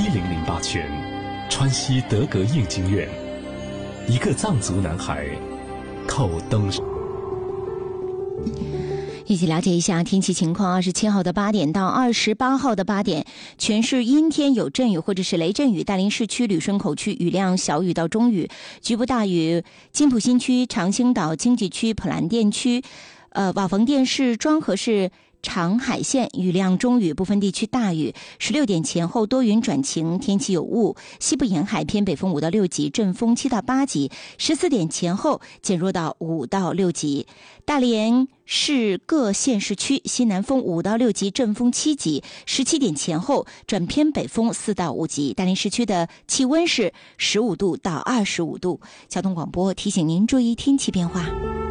1008圈，川西德格应经院，一个藏族男孩靠登。 一起了解一下天气情况。27号的8点到28号的8点，全市阴天有阵雨或者是雷阵雨，大连市区旅顺口区雨量小雨到中雨，局部大雨。金浦新区、长兴岛经济区、普兰店区、瓦房店市、庄河市、长海县雨量中雨，部分地区大雨。16点前后多云转晴，天气有雾。西部沿海偏北风5到6级，阵风7到8级。14点前后减弱到5到6级。大连市各县市区西南风5到6级，阵风7级。17点前后转偏北风4到5级。大连市区的气温是15度到25度。交通广播提醒您注意天气变化。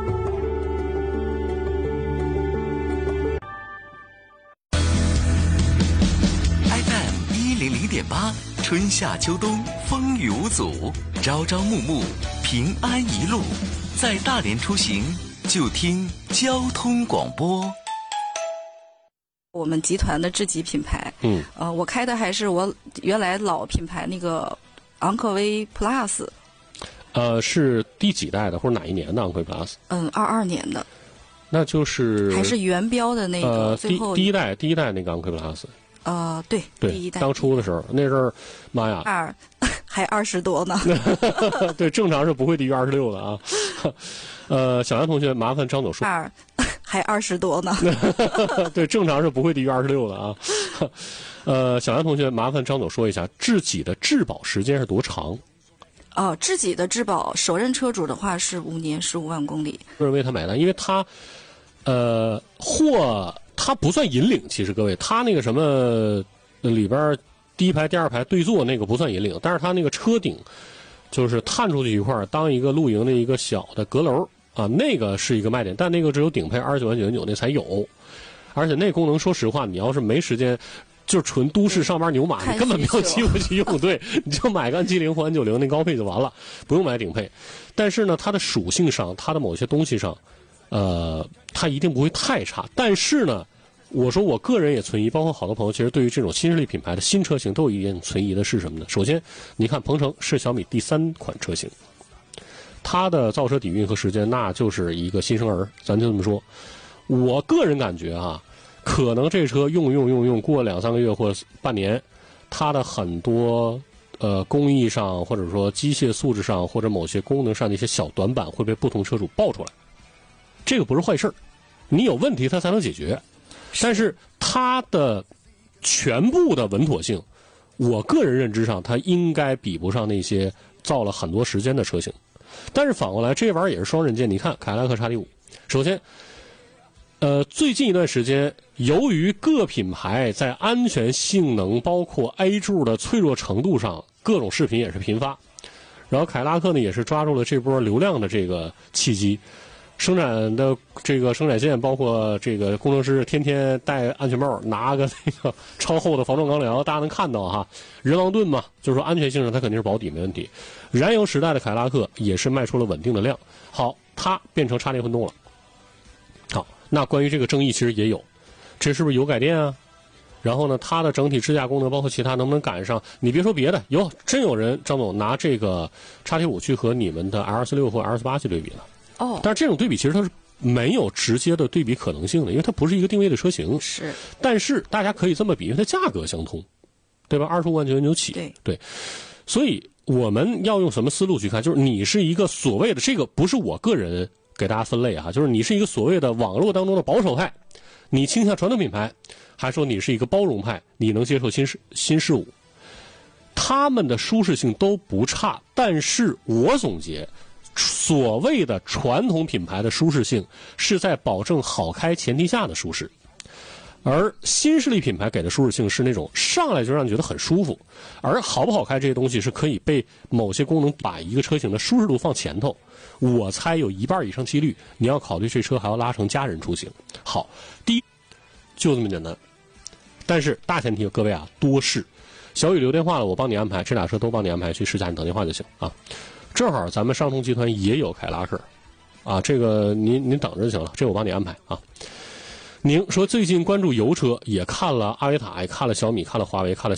0.8，春夏秋冬风雨无阻，朝朝暮暮平安一路。在大连出行就听交通广播。 我们集团的智己品牌，我开的还是我原来老品牌那个昂科威 Plus。 是第几代的，或者哪一年的昂科威 Plus ？22年的。 那就是还是原标的那个，最后第一代那个昂科威 Plus。 对， 第一代当初的时候，那阵儿，妈呀， 还20多呢。 对，正常是不会低于26的啊。小杨同学，麻烦张总说。 还20多呢。 对，正常是不会低于26的啊。小杨同学，麻烦张总说一下，智己的质保时间是多长？ 智己的质保，首任车主的话是5年15万公里。 个人为他买单，因为他，它不算引领，其实各位，它那个什么里边第一排、第二排对坐那个不算引领，但是它那个车顶就是探出去一块当一个露营的一个小的阁楼啊，那个是一个卖点，但那个只有顶配29.99万那才有，而且那功能说实话，你要是没时间。就是纯都市上班牛马，你根本没有机会去用，对，你就买个N70或N90那高配就完了，不用买顶配。但是呢，它的属性上，它的某些东西上，它一定不会太差。但是呢，我说我个人也存疑，包括好多朋友其实对于这种新势力品牌的新车型都有一点存疑的是什么呢？首先，你看鹏程是小米第3款车型，它的造车底蕴和时间那就是一个新生儿，咱就这么说。我个人感觉啊。可能这车用过2-3个月或半年，它的很多工艺上或者说机械素质上或者某些功能上的一些小短板会被不同车主爆出来，这个不是坏事儿，你有问题它才能解决。但是它的全部的稳妥性，我个人认知上它应该比不上那些造了很多时间的车型。但是反过来这玩意儿也是双刃剑，你看凯迪拉克 XT5， 首先最近一段时间，由于各品牌在安全性能包括 A 柱的脆弱程度上，各种视频也是频发。然后凯迪拉克呢也是抓住了这波流量的这个契机，生产的这个生产线包括这个工程师天天戴安全帽，拿个那个超厚的防撞钢梁，大家能看到哈，人王盾嘛，就是说安全性上它肯定是保底没问题。燃油时代的凯迪拉克也是卖出了稳定的量，好，它变成插电混动了。好，那关于这个争议其实也有，这是不是油改电啊？然后呢，它的整体支架功能包括其他能不能赶上？你别说别的，真有人张总拿这个 XT5 去和你们的 L46 或 L48去对比了。但是这种对比其实它是没有直接的对比可能性的，因为它不是一个定位的车型。 是。 但是大家可以这么比，因为它价格相同，对吧？25.99万起。对。所以我们要用什么思路去看？就是你是一个所谓的这个不是我个人。给大家分类啊，就是你是一个所谓的网络当中的保守派，你倾向传统品牌，还说你是一个包容派，你能接受新事物，他们的舒适性都不差，但是我总结，所谓的传统品牌的舒适性是在保证好开前提下的舒适，而新势力品牌给的舒适性是那种上来就让你觉得很舒服，而好不好开这些东西是可以被某些功能把一个车型的舒适度放前头。我猜有1半以上几率，你要考虑这车还要拉成家人出行。好，第一就这么简单，但是大前提各位啊，多试。小雨留电话了，我帮你安排，这俩车都帮你安排去试驾，你等电话就行啊。正好咱们上通集团也有凯拉克，啊，这个您等着就行了，这我帮你安排啊。您说最近关注油车，也看了阿维塔，也看了小米，看了华为，看了。